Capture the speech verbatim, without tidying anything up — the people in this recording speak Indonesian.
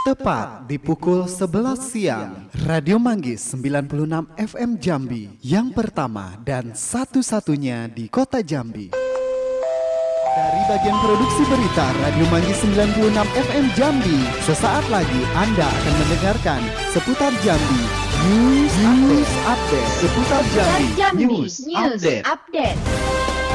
Tepat di pukul sebelas siang, Radio Manggis sembilan puluh enam F M Jambi, yang pertama dan satu-satunya di kota Jambi. Dari bagian produksi berita Radio Manggis sembilan puluh enam F M Jambi, sesaat lagi Anda akan mendengarkan seputar Jambi News, News Update. Seputar Jambi, Jambi News, News Update. Update.